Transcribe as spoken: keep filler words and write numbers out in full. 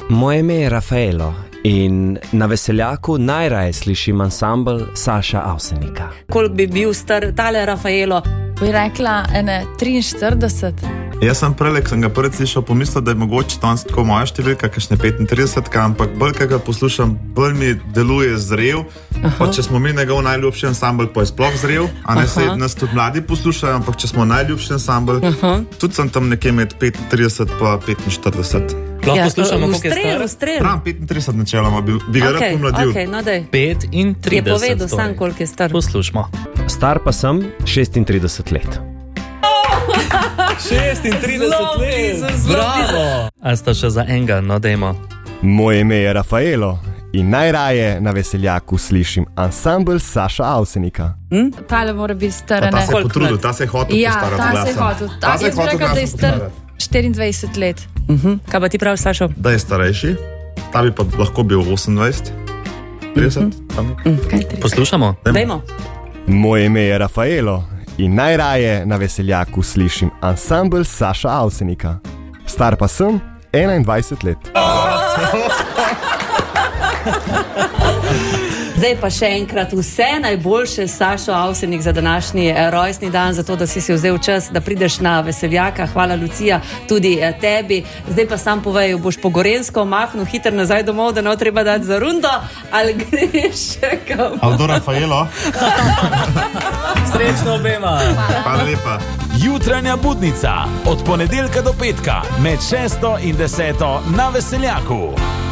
Moje ime je Rafaelo in na Veseljaku najraje slišim ansambl Saša Avsenika. Koliko bi bil star tale Rafaelo? Bi rekla ene triinštirideset. Jaz sem prelek, sem ga prvi slišal, pomislil, da je mogoče to tako moja številka, kakšne petintridesetka, ampak bolj, kaj ga poslušam, bolj mi deluje zrel. Pa če smo mi njegov najljubši ansambl, pa je sploh zrel, a ne se nas tudi mladi poslušajo, ampak če smo najljubši ansambl, tudi sem tam nekje med petintrideset pa petinštirideset. Lahko ja, poslušamo, koliko je star? Ustrel, Prav, petintrideset načeloma, bi, bi ga okay, rad pomladil. Okay, no petintrideset. Je povedal sam, koliko je star. Poslušamo. Star pa sem šestintrideset let. šestintrideset let! Bravo! A sta še za enega, no dejmo. Moje ime je Rafaelo in najraje na Veseljaku slišim ansambl Saša Avsenika. Hm? Tale mora biti star, Ta ne? se je potrudil, ta se je hotel Ja, postarati ta se je glasom. hotel. Ta Ta se je jaz bi hotel rekla, da je glasom star postarati. štiriindvajset let. Uh-huh. Kaj pa ti pravi, Sašo? Da je starejši, ta bi pa lahko bil osemnajst, trideset. Mm-hmm. Poslušamo. Dajmo. Moje ime je Rafaelo in najraje na Veseljaku slišim ansambl Saša Avsenika. Star pa sem enaindvajset let. Zdaj pa še enkrat vse najboljše, Sašo Avsenik, za današnji rojstni dan, za to, da si si vzel čas, da prideš na Veseljaka. Hvala, Lucija, tudi tebi. Zdaj pa sam povej, boš po Gorensko mahnil hiter nazaj domov, da ne bo treba dati za rundo, ali greš še kam? Aldo Rafaelo. Srečno obema. Hvala lepa. Jutranja budnica od ponedeljka do petka med šesto in deseto na Veseljaku.